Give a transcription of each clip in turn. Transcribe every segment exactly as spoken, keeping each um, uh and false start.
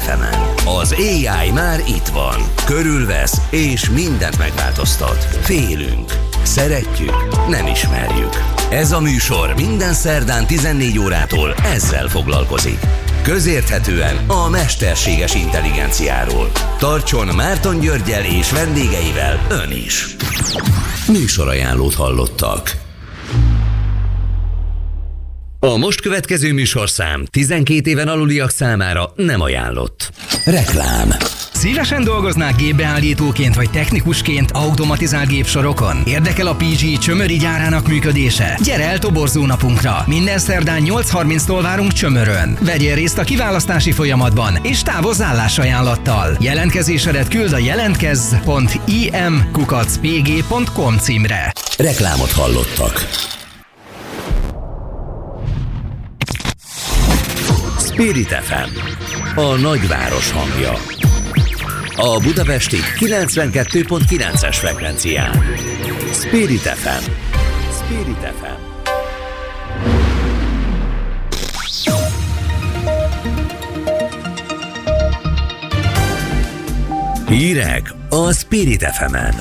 ef emen. Az á i már itt van. Körülvesz és mindent megváltoztat. Félünk. Szeretjük. Nem ismerjük. Ez a műsor minden szerdán tizennégy órától ezzel foglalkozik. Közérthetően a mesterséges intelligenciáról. Tartson Márton Györggyel és vendégeivel ön is. Műsorajánlót hallottak. A most következő műsorszám tizenkét éven aluliak számára nem ajánlott. Reklám. Szívesen dolgoznák gépbeállítóként vagy technikusként automatizált gépsorokon? Érdekel a pé gé Csömöri gyárának működése? Gyere el toborzó napunkra! Minden szerdán nyolc harminctól várunk Csömörön. Vegyél részt a kiválasztási folyamatban, és távozz állásajánlattal. Jelentkezésedet küld a jelentkezz pont im kukac pé gé pont com címre. Reklámot hallottak. Spirit ef em, a nagyváros hangja. A budapesti kilencvenkettő pont kilences frekvencián. Spirit ef em. Spirit ef em. Hírek a Spirit ef emen.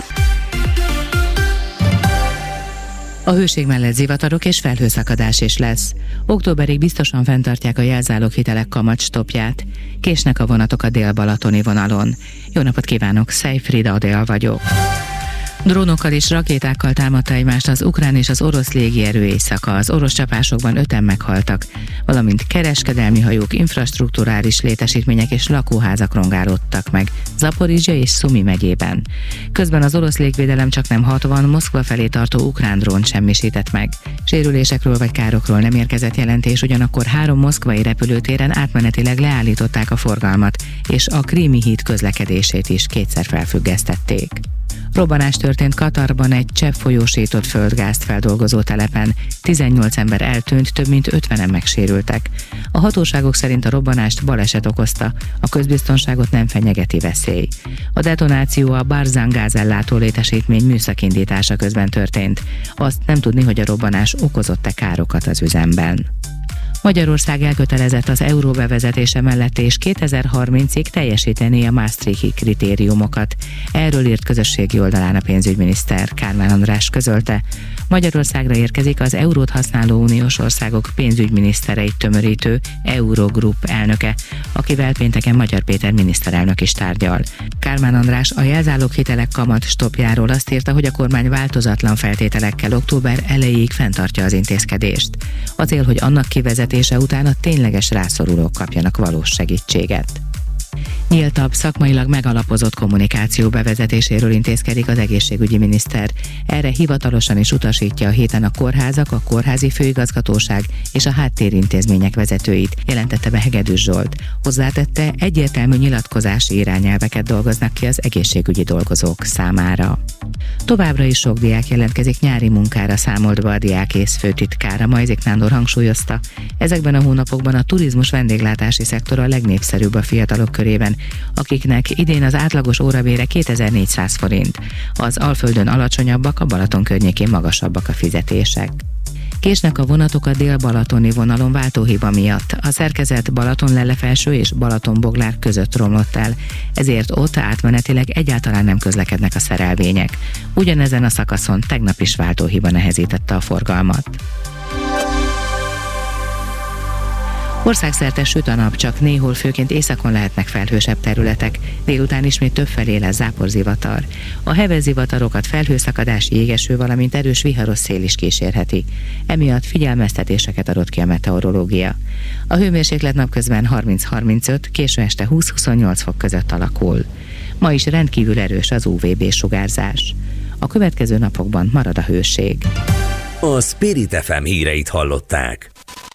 A hőség mellett zivatarok és felhőszakadás is lesz. Októberig biztosan fenntartják a jelzáloghitelek kamatstoppját. Késnek a vonatok a dél-balatoni vonalon. Jó napot kívánok, Szejfrida Adél vagyok. Drónokkal és rakétákkal támadta egymást az ukrán és az orosz légierő éjszaka. Az orosz csapásokban öten meghaltak, valamint kereskedelmi hajók, infrastrukturális létesítmények és lakóházak rongálódtak meg Zaporizsja és Szumi megyében. Közben az orosz légvédelem csak nem hatvan Moszkva felé tartó ukrán drónt semmisített meg. Sérülésekről vagy károkról nem érkezett jelentés, ugyanakkor három moszkvai repülőtéren átmenetileg leállították a forgalmat, és a Krími híd közlekedését is kétszer felfüggesztették. Robbanás történt Katarban egy cseppfolyósított földgázt feldolgozó telepen. tizennyolc ember eltűnt, több mint ötvenen megsérültek. A hatóságok szerint a robbanást baleset okozta, a közbiztonságot nem fenyegeti veszély. A detonáció a Barzan gázellátó létesítmény műszakindítása közben történt. Azt nem tudni, hogy a robbanás okozott-e károkat az üzemben. Magyarország elkötelezett az euró bevezetése mellett és kétezer-harmincig teljesíteni a maastrichti kritériumokat. Erről írt közösségi oldalán a pénzügyminiszter. Kármán András közölte. Magyarországra érkezik az eurót használó uniós országok pénzügyminisztereit tömörítő Eurogroup elnöke, akivel pénteken Magyar Péter miniszterelnök is tárgyal. Kármán András a jelzáloghitelek kamat stoppjáról azt írta, hogy a kormány változatlan feltételekkel október elejéig fenntartja az intézkedést. A cél, hogy annak kivezetése után a tényleges rászorulók kapjanak valós segítséget. Nyíltabb, szakmailag megalapozott kommunikáció bevezetéséről intézkedik az egészségügyi miniszter. Erre hivatalosan is utasítja a héten a kórházak, a kórházi főigazgatóság és a háttérintézmények vezetőit, jelentette be Hegedűs Zsolt. Hozzátette, egyértelmű nyilatkozási irányelveket dolgoznak ki az egészségügyi dolgozók számára. Továbbra is sok diák jelentkezik nyári munkára, számolt be a diákész főtitkára. Majzik Nándor hangsúlyozta, ezekben a hónapokban a turizmus vendéglátási szektor a legnépszerűbb a fiatalok körében, akiknek idén az átlagos órabére kétezer-négyszáz forint. Az Alföldön alacsonyabbak, a Balaton környékén magasabbak a fizetések. Késnek a vonatok a dél-balatoni vonalon váltóhiba miatt. A szerkezet Balatonlelle-Felső és Balatonboglár között romlott el, ezért ott átmenetileg egyáltalán nem közlekednek a szerelvények. Ugyanezen a szakaszon tegnap is váltóhiba nehezítette a forgalmat. Országszerte süt a nap, csak néhol főként északon lehetnek felhősebb területek, délután ismét többfelé lesz záporzivatar. A heves zivatarokat felhőszakadás, jégeső, valamint erős viharos szél is kísérheti. Emiatt figyelmeztetéseket adott ki a meteorológia. A hőmérséklet napközben harminc-harmincöt, késő este húsz-huszonnyolc fok között alakul. Ma is rendkívül erős az ú vé bé sugárzás. A következő napokban marad a hőség. A Spirit ef em híreit hallották.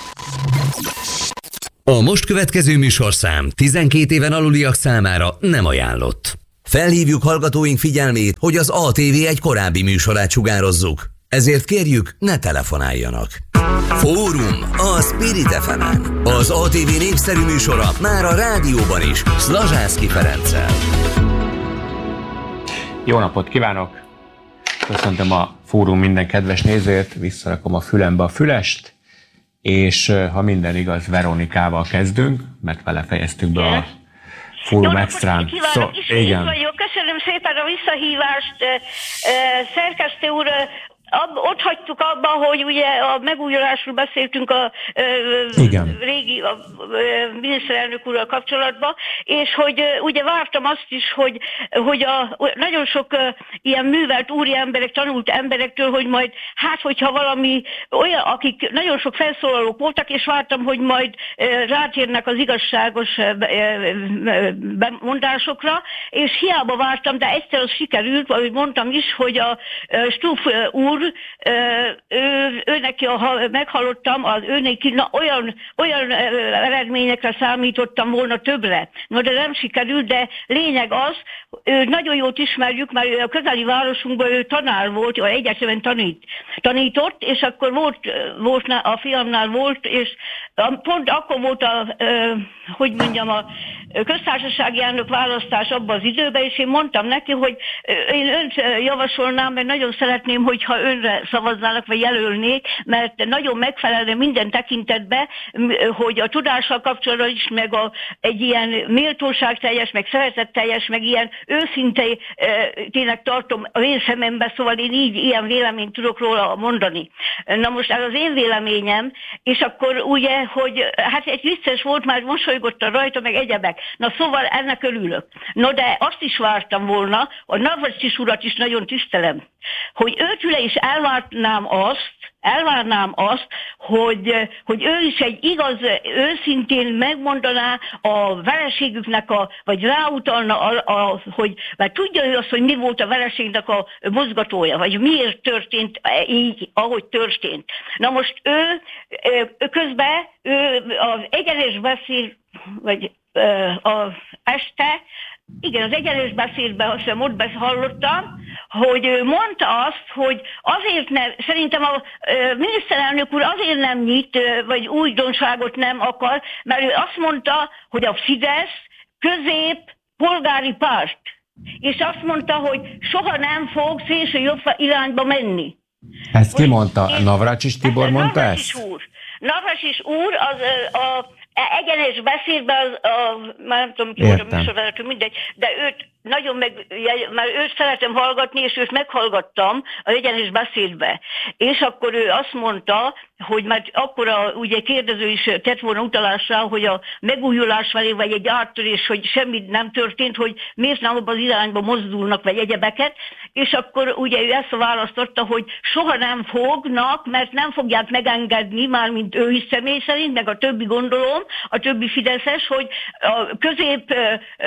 A most következő műsorszám tizenkét éven aluliak számára nem ajánlott. Felhívjuk hallgatóink figyelmét, hogy az á té vé egy korábbi műsorát sugározzuk. Ezért kérjük, ne telefonáljanak. Fórum a Spirit ef emen. Az á té vé népszerű műsora már a rádióban is, Szlazsászky Ferenccel. Jó napot kívánok! Köszöntöm a Fórum minden kedves nézőt, visszarakom a fülembe a fülest, és ha minden igaz, Veronikával kezdünk, mert vele fejeztük be a Fórum Extrán. Szó, igen. Vagyok. Köszönöm szépen a visszahívást, szerkesztő úr. Ab, ott hagytuk abba, hogy ugye a megújulásról beszéltünk a ö, régi a, ö, miniszterelnök úrral kapcsolatban, és hogy ö, ugye vártam azt is, hogy, hogy a, nagyon sok ö, ilyen művelt úri emberek, tanult emberektől, hogy majd hát, hogyha valami olyan, akik nagyon sok felszólalók voltak, és vártam, hogy majd ö, rátérnek az igazságos ö, ö, bemondásokra, és hiába vártam, de egyszer az sikerült, ahogy mondtam is, hogy a ö, Stuff úr, ő, ő neki, ha meghallottam, az ő neki na, olyan, olyan eredményekre számítottam volna többre. No, de nem sikerült, de lényeg az, ő nagyon jót ismerjük, mert a közeli városunkban ő tanár volt, vagy egyetemen tanít, tanított, és akkor volt, volt, a fiamnál volt, és pont akkor volt a, hogy mondjam, a köztársasági elnök választás abban az időben, és én mondtam neki, hogy én önt javasolnám, mert nagyon szeretném, hogyha önre szavaznának, vagy jelölnék, mert nagyon megfelelne minden tekintetben, hogy a tudással kapcsolatban is, meg a, egy ilyen méltóságteljes, meg szeretetteljes, meg ilyen őszintén tényleg tartom az én szememben, szóval én így ilyen véleményt tudok róla mondani. Na most ez az én véleményem, és akkor ugye, hogy hát egy vicces volt, már mosolygottan rajta, meg egyebek. Na szóval ennek örülök. No de azt is vártam volna, a Navracsics urat is nagyon tisztelem, hogy őtőle is elvárnám azt, elvárnám azt, hogy, hogy ő is egy igaz, őszintén megmondaná a vereségüknek, a, vagy ráutalna, a, a, hogy, mert tudja ő azt, hogy mi volt a vereségnek a mozgatója, vagy miért történt így, ahogy történt. Na most ő, ő közben ő az egyenes beszél, vagy az este, igen, az egyenes beszédben, azt hiszem ott hallottam, hogy ő mondta azt, hogy azért nem, szerintem a e, miniszterelnök úr azért nem nyit, vagy újdonságot nem akar, mert ő azt mondta, hogy a Fidesz közép polgári párt. És azt mondta, hogy soha nem fog szélső jobb irányba menni. Ezt ki mondta? Navracsics Tibor mondta Navracsics ezt? Úr. Navracsics úr az a egyenes beszédben, az, a, már nem tudom ki volt a műsorvezető, mindegy, de őt nagyon meg, már őt szeretem hallgatni, és őt meghallgattam az egyenes beszédbe. És akkor ő azt mondta, hogy már akkor a ugye kérdező is tett volna utalásra, hogy a megújulás felé, vagy egy áttörés, hogy semmi nem történt, hogy miért nem abban az irányba mozdulnak, vagy egyebeket, és akkor ugye ő ezt a választotta, hogy soha nem fognak, mert nem fogják megengedni, mármint ő is személy szerint, meg a többi gondolom, a többi fideszes, hogy a közép,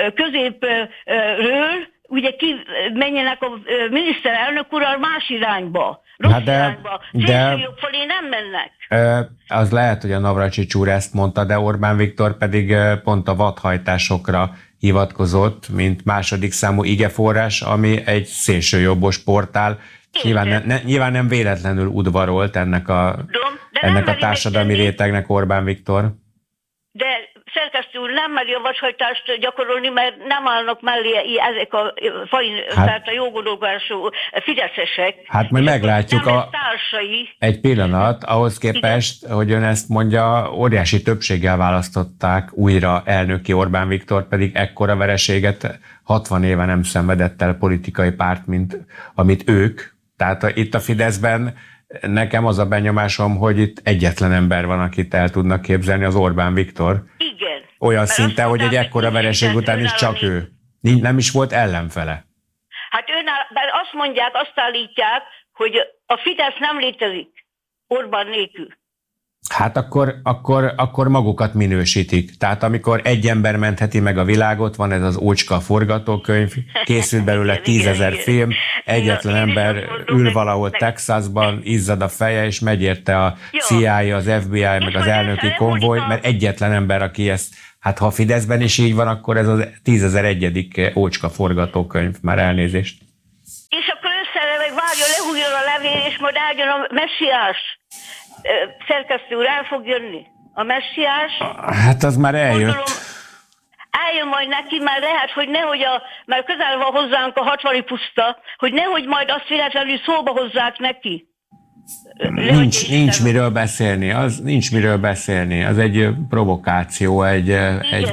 középről ugye ki menjenek a miniszterelnök ural más irányba. Rossz hát de, irányba. De jobb felé nem mennek. Az lehet, hogy a Navracsics úr ezt mondta, de Orbán Viktor pedig pont a vadhajtásokra hivatkozott, mint második számú igeforrás, ami egy szélsőjobbos portál. Nyilván, ne, ne, nyilván nem véletlenül udvarolt ennek a, ennek a társadalmi rétegnek Orbán Viktor. De szerkesztő úr nem meri a vadhajtást gyakorolni, mert nem állnak mellé ezek a fain, hát, tehát a jógondolkodású fideszesek. Hát majd meglátjuk a társai. Egy pillanat, ahhoz képest, igen, hogy ön ezt mondja, óriási többséggel választották újra elnöki Orbán Viktor, pedig ekkora vereséget hatvan éve nem szenvedett el politikai párt, mint amit ők. Tehát a, itt a Fideszben nekem az a benyomásom, hogy itt egyetlen ember van, akit el tudnak képzelni, az Orbán Viktor. Igen. Olyan szinte, hogy egy ekkora vereség után is csak ő. Nem is volt ellenfele. Hát önáll, bár azt mondják, azt állítják, hogy a Fidesz nem létezik Orbán nélkül. Hát akkor, akkor, akkor magukat minősítik. Tehát amikor egy ember mentheti meg a világot, van ez az ócska forgatókönyv, készült belőle tízezer film, egyetlen ember ül valahol Texasban, izzad a feje, és megy érte a C I A, az F B I, meg az elnöki konvoj, mert egyetlen ember, aki ezt, hát ha a Fideszben is így van, akkor ez a tízezer-egyedik ócska forgatókönyv, már elnézést. És akkor összere meg várja, lehújjon a levél, és majd eljön a messiás. Szerkesztő úr, el fog jönni a messiás. Hát az már eljött. Gondolom, eljön majd neki, már lehet, hogy nehogy a, mert közel van hozzánk a hatvani puszta, hogy nehogy majd azt véletlenül szóba hozzák neki. Nincs, nincs miről beszélni, az nincs miről beszélni, az egy provokáció, egy, egy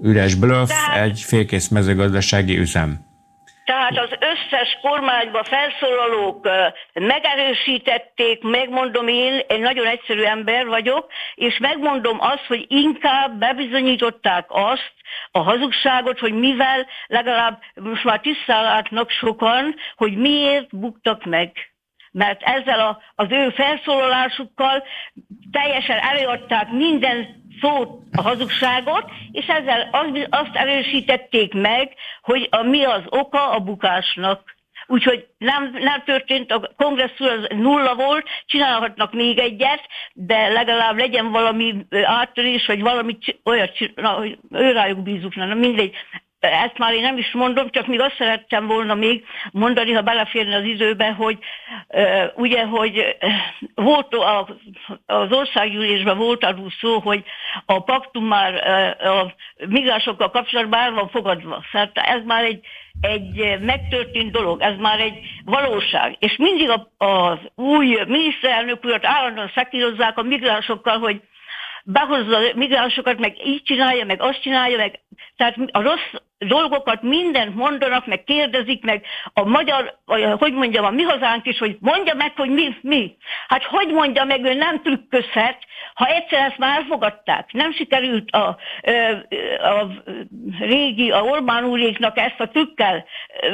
üres blöff, tehát, egy félkész mezőgazdasági üzem. Tehát az összes kormányba felszólalók megerősítették, megmondom én, egy nagyon egyszerű ember vagyok, és megmondom azt, hogy inkább bebizonyították azt, a hazugságot, hogy mivel legalább most már tisztán látnak sokan, hogy miért buktak meg. Mert ezzel a, az ő felszólalásukkal teljesen előadták minden szót, a hazugságot, és ezzel azt, azt erősítették meg, hogy a, mi az oka a bukásnak. Úgyhogy nem, nem történt, a kongresszus az nulla volt, csinálhatnak még egyet, de legalább legyen valami áttörés, vagy valami olyat, na, hogy ő rájuk bízunk, na mindegy. Ezt már én nem is mondom, csak még azt szerettem volna még mondani, ha beleférne az időbe, hogy uh, ugye, hogy volt a, az országgyűlésben volt arról szó, hogy a paktum már uh, a migránsokkal kapcsolatban el van fogadva. Tehát ez már egy, egy megtörtént dolog, ez már egy valóság. És mindig az új miniszterelnök urat állandóan szekírozzák a migránsokkal, hogy behozza a migránsokat, meg így csinálja, meg azt csinálja, meg tehát a rossz dolgokat mindent mondanak, meg kérdezik, meg a magyar, hogy mondjam, a mi hazánk is, hogy mondja meg, hogy mi, mi. Hát hogy mondja meg, ő nem trükközhet, ha egyszer ezt már elfogadták. Nem sikerült a, a, a régi, a Orbán úréknak ezt a trükkel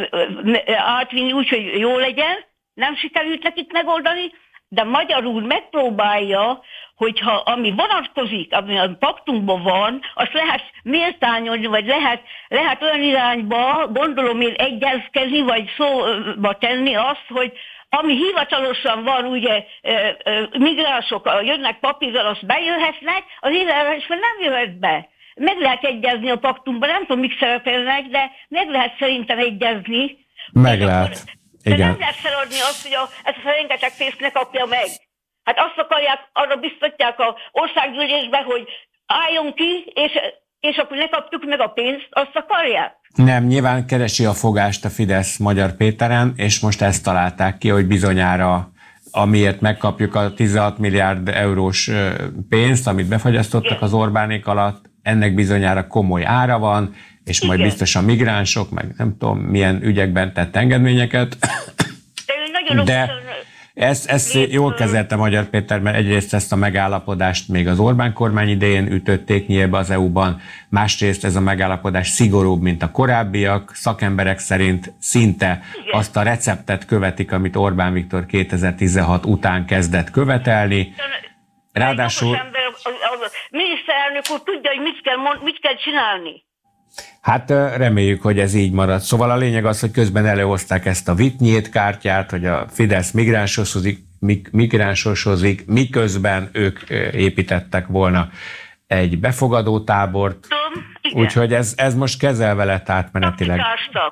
átvinni úgy, hogy jó legyen, nem sikerült nekik megoldani, de magyarul megpróbálja, hogyha ami vonatkozik, ami a paktumban van, azt lehet méltányolni, vagy lehet, lehet olyan irányba, gondolom én egyezkezni, vagy szóba tenni azt, hogy ami hivatalosan van, ugye migránsok jönnek papírral, azt bejöhetnek, az illegálisban nem jöhet be. Meg lehet egyezni a paktumban, nem tudom, mik szerepelnek, de meg lehet szerintem egyezni. Meg lehet. De igen. Nem lehet feladni azt, hogy a, ezt a rengeteg pénzt ne kapja meg. Hát azt akarják, arra biztatják az országgyűlésbe, hogy álljon ki, és, és akkor ne kapjuk meg a pénzt, azt akarják. Nem, nyilván keresi a fogást a Fidesz Magyar Péteren, és most ezt találták ki, hogy bizonyára amiért megkapjuk a tizenhat milliárd eurós pénzt, amit befagyasztottak igen. az Orbánék alatt, ennek bizonyára komoly ára van, és majd igen. biztosan migránsok, meg nem tudom milyen ügyekben tett engedményeket. De ő nagyon De ezt, ezt jól kezelte Magyar Péter, mert egyrészt ezt a megállapodást még az Orbán kormány idején ütötték nyílbe az é u-ban, másrészt ez a megállapodás szigorúbb, mint a korábbiak, szakemberek szerint szinte igen. azt a receptet követik, amit Orbán Viktor kétezer-tizenhat után kezdett követelni. Ráadásul... A miniszterelnök úr tudja, hogy mit kell, mond, mit kell csinálni. Hát reméljük, hogy ez így marad. Szóval a lényeg az, hogy közben előhozták ezt a vitnyét kártyát, hogy a Fidesz migránsosozik, migránsosozik, miközben ők építettek volna egy befogadó tábort. Úgyhogy ez, ez most kezelve lett átmenetileg.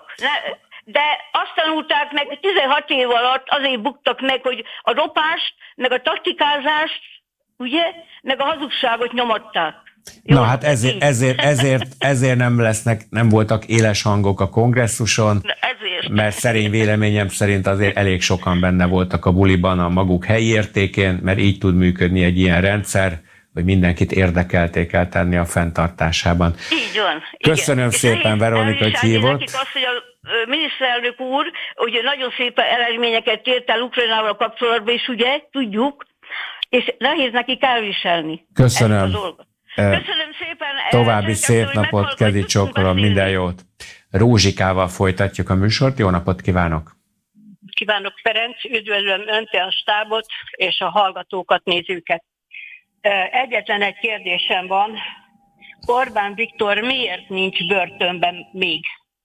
De azt tanulták meg, tizenhat év alatt azért buktak meg, hogy a ropást, meg a taktikázást, ugye, meg a hazugságot nyomatták. Jó, Na hát ezért, ezért, ezért, ezért nem lesznek, nem voltak éles hangok a kongresszuson, mert szerény véleményem szerint azért elég sokan benne voltak a buliban a maguk helyi értékén, mert így tud működni egy ilyen rendszer, hogy mindenkit érdekelté kell tenni a fenntartásában. Így van. Köszönöm igen. szépen, Veronika, hogy hívott. Nekik azt, hogy a miniszterelnök úr ugye nagyon szép eredményeket ért el Ukrajnával kapcsolatban, és ugye tudjuk, és nehéz nekik elviselni. Köszönöm. Köszönöm szépen. További szép napot, kezi csókolom, minden jót. Rózsikával folytatjuk a műsort. Jó napot kívánok! Kívánok, Ferenc, üdvözlöm Önt, a stábot és a hallgatókat, nézőket. Egyetlen egy kérdésem van. Orbán Viktor miért nincs börtönben még?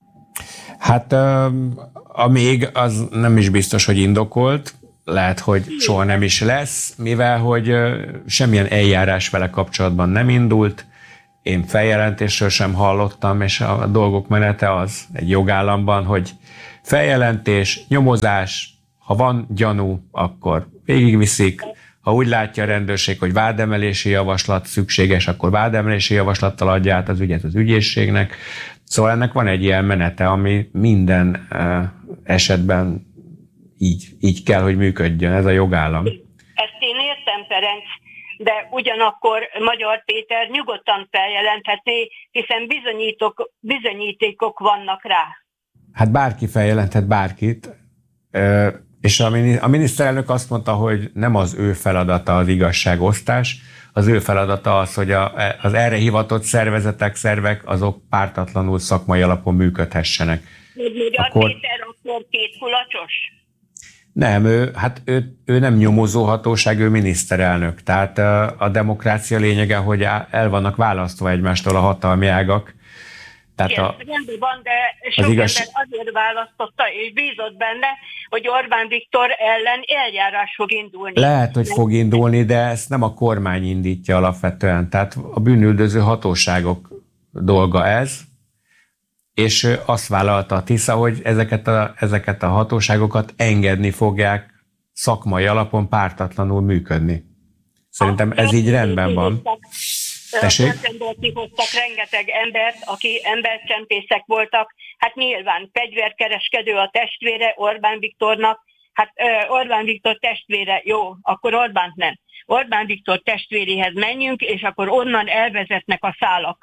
Hát a még az nem is biztos, hogy indokolt. Lehet, hogy soha nem is lesz, mivel hogy semmilyen eljárás vele kapcsolatban nem indult. Én feljelentésről sem hallottam, és a dolgok menete az egy jogállamban, hogy feljelentés, nyomozás, ha van gyanú, akkor végigviszik. Ha úgy látja a rendőrség, hogy vádemelési javaslat szükséges, akkor vádemelési javaslattal adja át az ügyet az ügyészségnek. Szóval ennek van egy ilyen menete, ami minden esetben Így, így kell, hogy működjön, ez a jogállam. Ezt én értem, Ferenc, de ugyanakkor Magyar Péter nyugodtan feljelenthetné, hiszen bizonyítók, bizonyítékok vannak rá. Hát bárki feljelenthet bárkit, és a miniszterelnök azt mondta, hogy nem az ő feladata az igazságosztás, az ő feladata az, hogy a, az erre hivatott szervezetek, szervek, azok pártatlanul szakmai alapon működhessenek. Magyar akkor... Péter akkor kétkulacsos? Nem, ő, hát ő, ő nem nyomozó hatóság, ő miniszterelnök. Tehát a, a demokrácia lényege, hogy el vannak választva egymástól a hatalmi ágak. Tehát a, rendben van, de sok igaz... ember azért választotta és bízott benne, hogy Orbán Viktor ellen eljárás fog indulni. Lehet, hogy fog indulni, de ezt nem a kormány indítja alapvetően. Tehát a bűnüldöző hatóságok dolga ez, és azt vállalta a Tisza, hogy ezeket a, ezeket a hatóságokat engedni fogják szakmai alapon pártatlanul működni. Szerintem ez így rendben van. Tessék? Kihoztak rengeteg embert, aki embercsempészek voltak. Hát nyilván fegyverkereskedő a testvére Orbán Viktornak. Hát Orbán Viktor testvére, jó, akkor Orbánt nem. Orbán Viktor testvéréhez menjünk, és akkor onnan elvezetnek a szálak.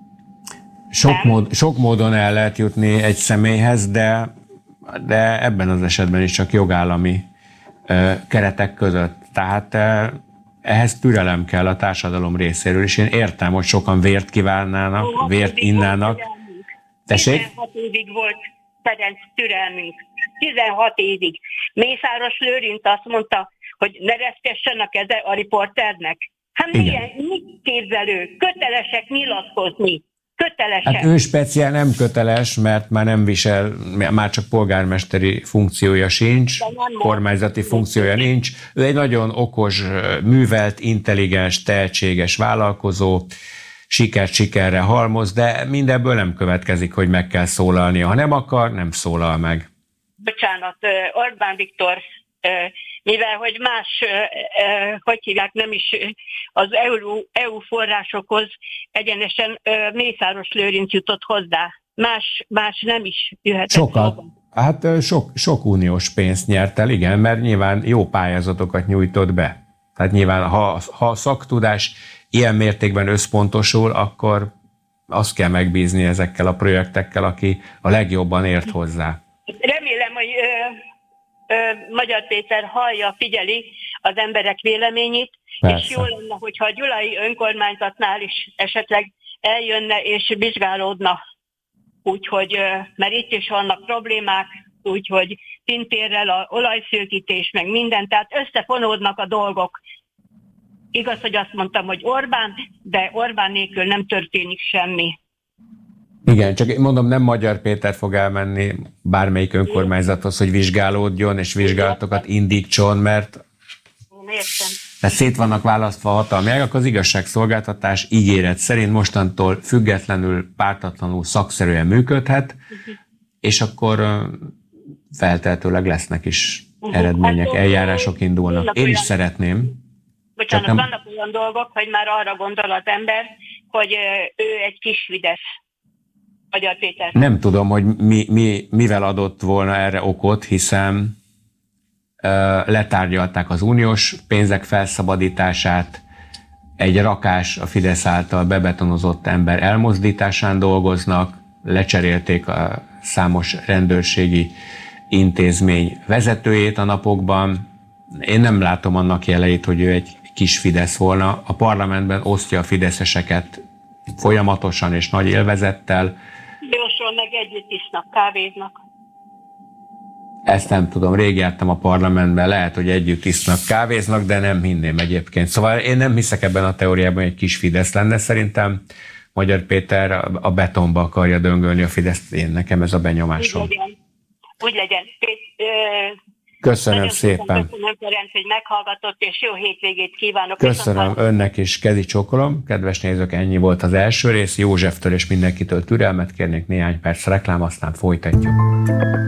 Sok, mód, sok módon el lehet jutni egy személyhez, de, de ebben az esetben is csak jogállami ö, keretek között. Tehát ö, ehhez türelem kell a társadalom részéről, és én értem, hogy sokan vért kívánnának, vért innának. Tessék? tizenhat évig volt Ferenc türelmünk. tizenhat évig. Mészáros Lőrinc azt mondta, hogy ne reszkessen a keze a riporternek. Hát milyen, mit képzelő? Kötelesek nyilatkozni. Kötelesek. Hát ő speciál nem köteles, mert már nem visel, már csak polgármesteri funkciója sincs, kormányzati funkciója nincs. Ő egy nagyon okos, művelt, intelligens, tehetséges vállalkozó, sikert sikerre halmoz, de mindebből nem következik, hogy meg kell szólalnia. Ha nem akar, nem szólal meg. Bocsánat, Orbán Viktor, mivel hogy más, hogy hívják, nem is az é u forrásokhoz egyenesen Mészáros Lőrinc jutott hozzá. Más, más nem is jöhetett. Sokat. Hát sok, sok uniós pénzt nyert el, igen, mert nyilván jó pályázatokat nyújtott be. Tehát nyilván, ha, ha a szaktudás ilyen mértékben összpontosul, akkor azt kell megbízni ezekkel a projektekkel, aki a legjobban ért hozzá. Remélem, hogy ö, ö, Magyar Péter hallja, figyeli az emberek véleményét, persze. És jó lenne, hogyha a gyulai önkormányzatnál is esetleg eljönne és vizsgálódna. Úgyhogy, mert itt is vannak problémák, úgyhogy tintérrel a olajszőkítés, meg minden, tehát összefonódnak a dolgok. Igaz, hogy azt mondtam, hogy Orbán, de Orbán nélkül nem történik semmi. Igen, csak mondom, nem Magyar Péter fog elmenni bármelyik önkormányzathoz, hogy vizsgálódjon és vizsgálatokat indítson, mert mert szét vannak választva a hatalmi ágak, az igazságszolgáltatás ígéret szerint mostantól függetlenül, pártatlanul, szakszerűen működhet, uh-huh. és akkor feltehetőleg lesznek is uh-huh. eredmények, hát, eljárások indulnak. Én is olyan, szeretném. Bocsánat, nem... vannak olyan dolgok, hogy már arra gondol az ember, hogy ő egy kis Fidesz. Magyar Péter. Nem tudom, hogy mi, mi, mivel adott volna erre okot, hiszen letárgyalták az uniós pénzek felszabadítását, egy rakás a Fidesz által bebetonozott ember elmozdításán dolgoznak, lecserélték a számos rendőrségi intézmény vezetőjét a napokban. Én nem látom annak jeleit, hogy ő egy kis Fidesz volna. A parlamentben osztja a fideszeseket folyamatosan és nagy élvezettel. Jósol meg együtt isznak, kávéznak. Ezt nem tudom, rég jártam a parlamentben, lehet, hogy együtt isznak, kávéznak, de nem hinném egyébként. Szóval én nem hiszek ebben a teóriában, hogy egy kis Fidesz lenne. Szerintem Magyar Péter a betonba akarja döngölni a Fideszt. Én nekem ez a benyomásom. Úgy legyen. Úgy legyen. Köszönöm Nagyon szépen. Köszönöm, Ferenc, hogy meghallgatott, és jó hétvégét kívánok. Köszönöm viszont önnek is, kezi csókolom. Kedves nézők, ennyi volt az első rész. Józseftől és mindenkitől türelmet kérnék, néhány perc reklám, aztán folytatjuk.